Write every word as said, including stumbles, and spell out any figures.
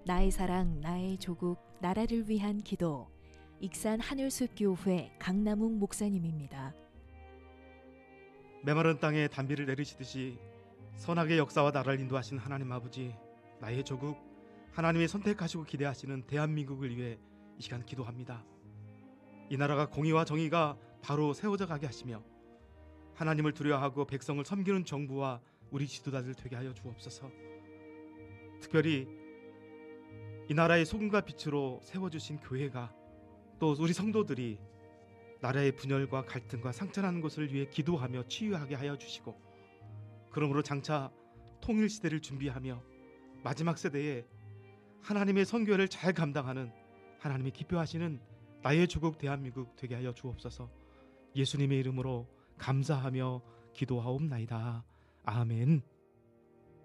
나의 사랑, 나의 조국, 나라를 위한 기도. 익산 하늘숲교회 강남욱 목사님입니다. 메마른 땅에 단비를 내리시듯이 선악의 역사와 나라를 인도하신 하나님 아버지, 나의 조국, 하나님이 선택하시고 기대하시는 대한민국을 위해 이 시간 기도합니다. 이 나라가 공의와 정의가 바로 세워져 가게 하시며 하나님을 두려워하고 백성을 섬기는 정부와 우리 지도자들 되게 하여 주옵소서. 특별히 이 나라의 소금과 빛으로 세워주신 교회가, 또 우리 성도들이 나라의 분열과 갈등과 상처나는 것을 위해 기도하며 치유하게 하여 주시고, 그러므로 장차 통일 시대를 준비하며 마지막 세대에 하나님의 선교를 잘 감당하는, 하나님이 기뻐하시는 나의 조국 대한민국 되게 하여 주옵소서. 예수님의 이름으로 감사하며 기도하옵나이다. 아멘.